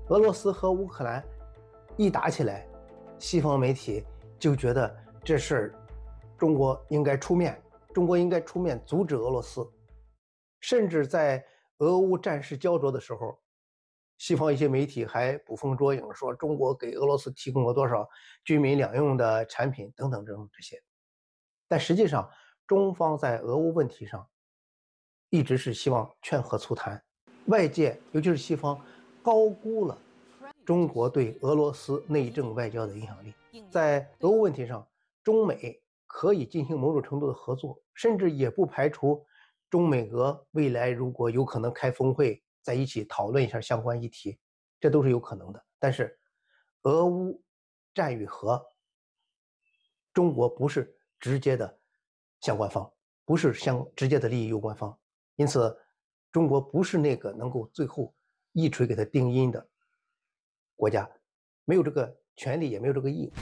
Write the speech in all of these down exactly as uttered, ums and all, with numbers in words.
俄罗斯和乌克兰一打起来，西方媒体就觉得这事儿中国应该出面，中国应该出面阻止俄罗斯。甚至在俄乌战事焦灼的时候，西方一些媒体还捕风捉影，说中国给俄罗斯提供了多少军民两用的产品等等等等这些。但实际上，中方在俄乌问题上一直是希望劝和促谈，外界尤其是西方高估了中国对俄罗斯内政外交的影响力。在俄乌问题上，中美可以进行某种程度的合作，甚至也不排除中美俄未来如果有可能开峰会，在一起讨论一下相关议题，这都是有可能的。但是，俄乌战与和，中国不是直接的相关方，不是相直接的利益攸关方，因此，中国不是那个能够最后一锤给他定音的国家，没有这个权利，也没有这个义务。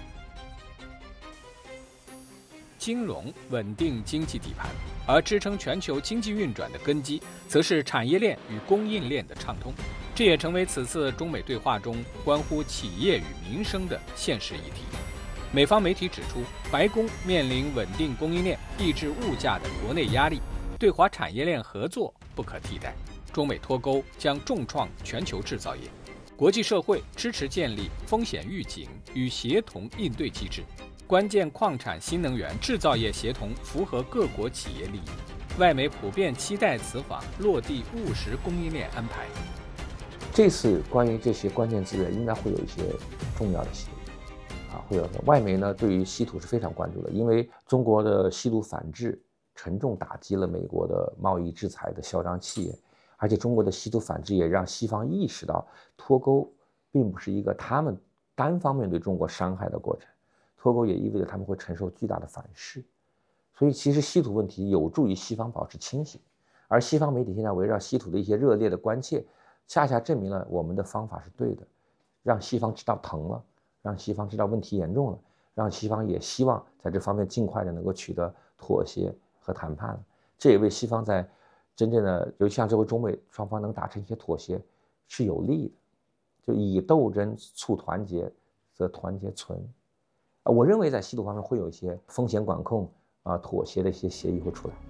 金融稳定经济底盘，而支撑全球经济运转的根基，则是产业链与供应链的畅通。这也成为此次中美对话中关乎企业与民生的现实议题。美方媒体指出，白宫面临稳定供应链、抑制物价的国内压力，对华产业链合作不可替代。中美脱钩将重创全球制造业，国际社会支持建立风险预警与协同应对机制。关键矿产、新能源、制造业协同符合各国企业利益，外媒普遍期待此访落地务实供应链安排。 这次关于这些关键资源，应该会有一些重要的协议啊，会有外媒呢对于稀土是非常关注的，因为中国的稀土反制沉重打击了美国的贸易制裁的嚣张气焰，而且中国的稀土反制也让西方意识到脱钩并不是一个他们单方面对中国伤害的过程。脱钩也意味着他们会承受巨大的反噬，所以其实稀土问题有助于西方保持清醒，而西方媒体现在围绕稀土的一些热烈的关切，恰恰证明了我们的方法是对的，让西方知道疼了，让西方知道问题严重了，让西方也希望在这方面尽快的能够取得妥协和谈判了。这也为西方在真正的，尤其像这回中美双方能达成一些妥协是有利的，就以斗争促团结，则团结存。我认为在稀土方面会有一些风险管控啊、妥协的一些协议会出来。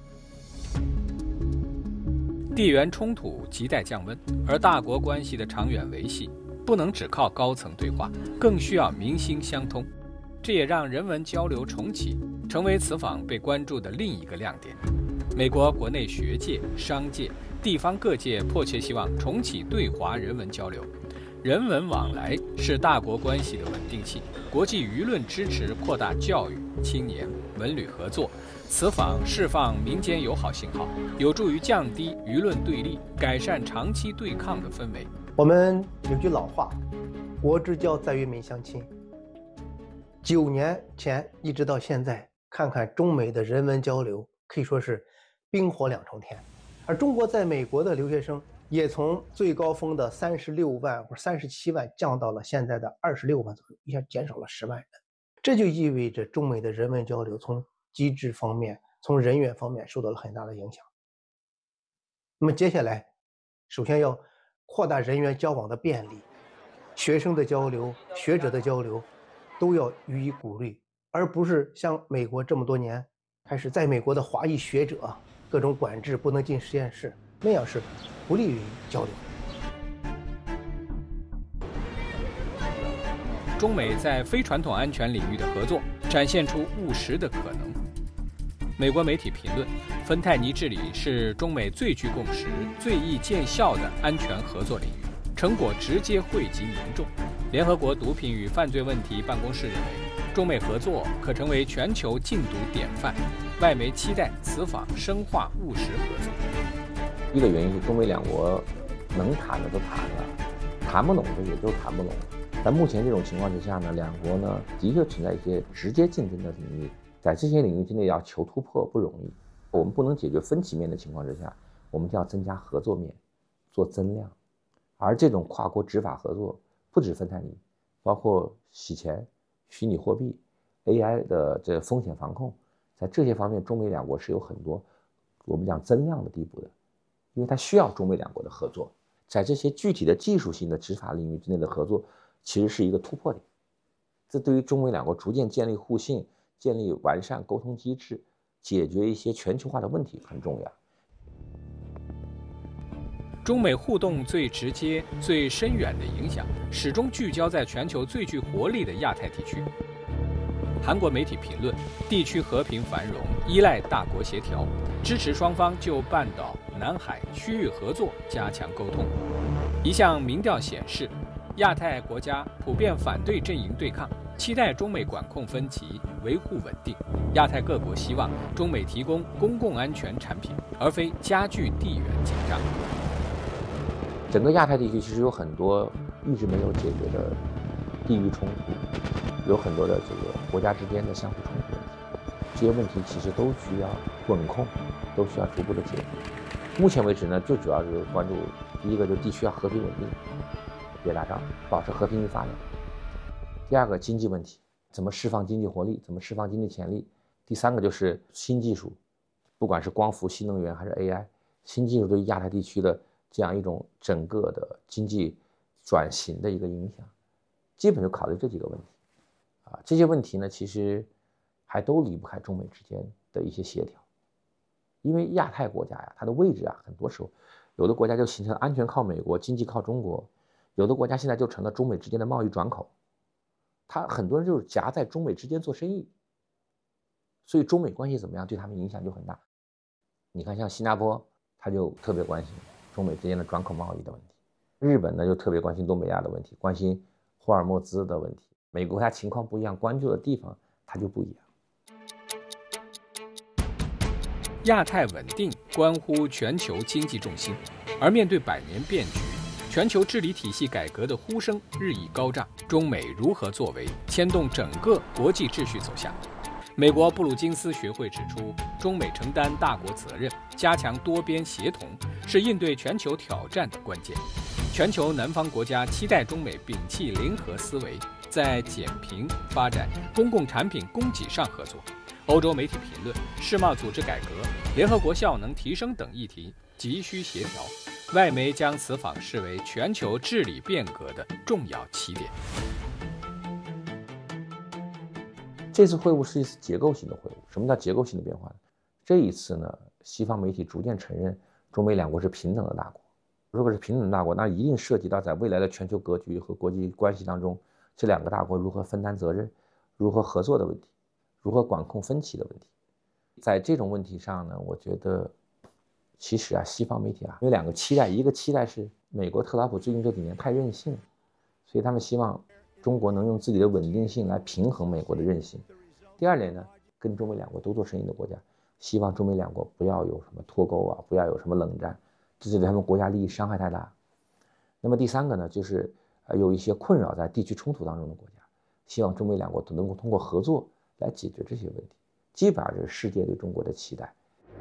地缘冲突亟待降温，而大国关系的长远维系不能只靠高层对话，更需要民心相通。这也让人文交流重启成为此访被关注的另一个亮点。美国国内学界、商界、地方各界迫切希望重启对华人文交流。人文往来是大国关系的稳定器，国际舆论支持扩大教育、青年、文旅合作。此访释放民间友好信号，有助于降低舆论对立，改善长期对抗的氛围。 我们有句老话，国之交在于民相亲。九年前一直到现在，看看中美的人文交流，可以说是冰火两重天。而中国在美国的留学生也从最高峰的三十六万或三十七万降到了现在的二十六万左右，一下减少了十万人。这就意味着中美的人文交流从机制方面、从人员方面受到了很大的影响。那么接下来，首先要扩大人员交往的便利，学生的交流、学者的交流都要予以鼓励，而不是像美国这么多年开始在美国的华裔学者各种管制，不能进实验室，那样是不利于交流。 中美在非传统安全领域的合作展现出务实的可能。美国媒体评论，芬太尼治理是中美最具共识、最易见效的安全合作领域，成果直接惠及民众。联合国毒品与犯罪问题办公室认为，中美合作可成为全球禁毒典范。外媒期待此访深化务实合作。 一个原因是中美两国能谈的都谈了，谈不拢的也就谈不拢。在目前这种情况之下呢，两国呢的确存在一些直接竞争的领域，在这些领域之内要求突破不容易。我们不能解决分歧面的情况之下，我们就要增加合作面，做增量。而这种跨国执法合作不止芬太尼，包括洗钱、虚拟货币、A I 的这风险防控，在这些方面，中美两国是有很多我们讲增量的地步的，因为它需要中美两国的合作。 在这些具体的技术性的执法领域之内的合作，其实是一个突破点。这对于中美两国逐渐建立互信、建立完善沟通机制、解决一些全球化的问题很重要。 中美互动最直接、最深远的影响，始终聚焦在全球最具活力的亚太地区。韩国媒体评论：地区和平繁荣依赖大国协调，支持双方就半岛、南海区域合作加强沟通。一项民调显示，亚太国家普遍反对阵营对抗，期待中美管控分歧，维护稳定。亚太各国希望中美提供公共安全产品，而非加剧地缘紧张。 整个亚太地区其实有很多一直没有解决的地域冲突，有很多的这个国家之间的相互冲突问题，这些问题其实都需要稳控，都需要逐步的解决。目前为止呢，最主要是关注第一个，就是地区要和平稳定，别打仗，保持和平与发展。第二个，经济问题，怎么释放经济活力，怎么释放经济潜力。第三个就是新技术，不管是光伏、新能源还是 A I， 新技术对亚太地区的这样一种整个的经济转型的一个影响，基本就考虑这几个问题啊。这些问题呢，其实还都离不开中美之间的一些协调，因为亚太国家呀，它的位置啊，很多时候有的国家就形成安全靠美国，经济靠中国，有的国家现在就成了中美之间的贸易转口，他很多人就是夹在中美之间做生意，所以中美关系怎么样，对他们影响就很大。你看，像新加坡，他就特别关心中美之间的转口贸易的问题；日本呢，就特别关心东北亚的问题，关心霍尔木兹的问题。美国它情况不一样，关注的地方它就不一样。 亚太稳定关乎全球经济重心，而面对百年变局，全球治理体系改革的呼声日益高涨。中美如何作为，牵动整个国际秩序走向？美国布鲁金斯学会指出，中美承担大国责任，加强多边协同，是应对全球挑战的关键。全球南方国家期待中美摒弃零和思维，在减贫、发展、公共产品供给上合作。欧洲媒体评论，世贸组织改革、联合国效能提升等议题急需协调。外媒将此访视为全球治理变革的重要起点。 这次会晤是一次结构性的会晤。什么叫结构性的变化呢？这一次呢，西方媒体逐渐承认中美两国是平等的大国。如果是平等的大国，那一定涉及到在未来的全球格局和国际关系当中，这两个大国如何分担责任、如何合作的问题，如何管控分歧的问题。在这种问题上呢，我觉得其实啊，西方媒体啊有两个期待，一个期待是美国特朗普最近这几年太任性了，所以他们希望中国能用自己的稳定性来平衡美国的任性。第二点呢，跟中美两国都做生意的国家，希望中美两国不要有什么脱钩啊，不要有什么冷战，这是对他们国家利益伤害太大。那么第三个呢，就是呃有一些困扰在地区冲突当中的国家，希望中美两国都能够通过合作来解决这些问题。基本上是世界对中国的期待。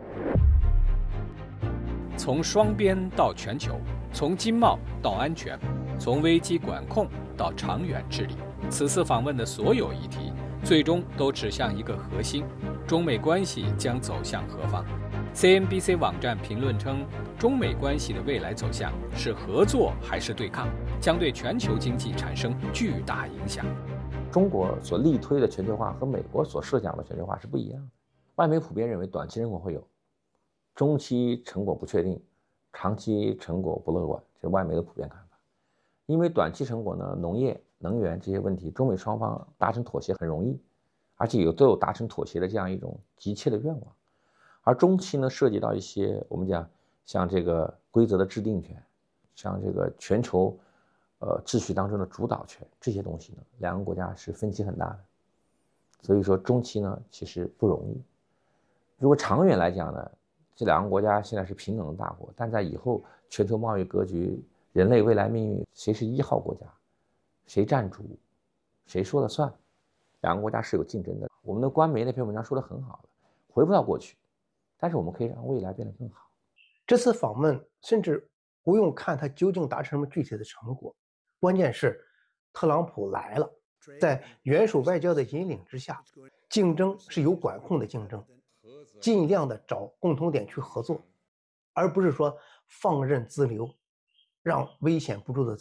从双边到全球，从经贸到安全，从危机管控到长远治理，此次访问的所有议题，最终都指向一个核心：中美关系将走向何方。C N B C 网站评论称，中美关系的未来走向是合作还是对抗，将对全球经济产生巨大影响。 中国所力推的全球化和美国所设想的全球化是不一样的。外媒普遍认为短期成果会有，中期成果不确定，长期成果不乐观，这是外媒的普遍看法。因为短期成果呢，农业、能源这些问题，中美双方达成妥协很容易，而且有都有达成妥协的这样一种急切的愿望。而中期呢，涉及到一些我们讲像这个规则的制定权，像这个全球呃秩序当中的主导权，这些东西呢，两个国家是分歧很大的。所以说中期呢，其实不容易。如果长远来讲呢，这两个国家现在是平等的大国，但在以后全球贸易格局、人类未来命运，谁是一号国家，谁占主，谁说了算，两个国家是有竞争的。我们的官媒那篇文章说得很好了，回不到过去，但是我们可以让未来变得更好。 这次访问甚至不用看他究竟达成什么具体的成果，关键是特朗普来了，在元首外交的引领之下，竞争是有管控的竞争，尽量的找共同点去合作，而不是说放任自流。 让危险不住的